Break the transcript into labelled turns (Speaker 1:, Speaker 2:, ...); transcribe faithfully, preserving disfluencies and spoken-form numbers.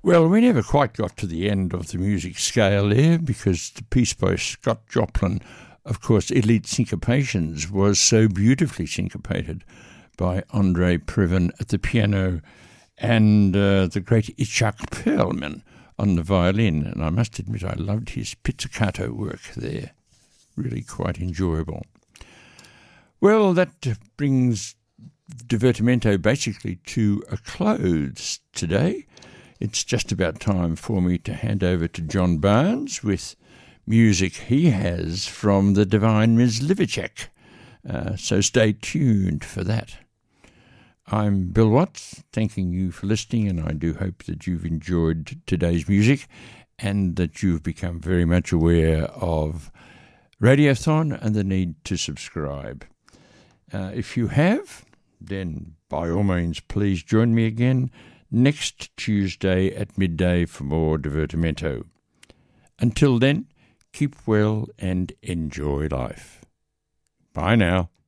Speaker 1: Well, we never quite got to the end of the music scale there because the piece by Scott Joplin, of course, Elite Syncopations, was so beautifully syncopated by Andre Previn at the piano and uh, the great Itzhak Perlman on the violin. And I must admit I loved his pizzicato work there. Really quite enjoyable. Well, that brings Divertimento basically to a close today. It's just about time for me to hand over to John Barnes with music he has from the Divine Myslivicek. Uh, so stay tuned for that. I'm Bill Watts, thanking you for listening, and I do hope that you've enjoyed today's music and that you've become very much aware of Radiothon and the need to subscribe. Uh, if you have, then by all means, please join me again next Tuesday at midday for more Divertimento. Until then, keep well and enjoy life. Bye now.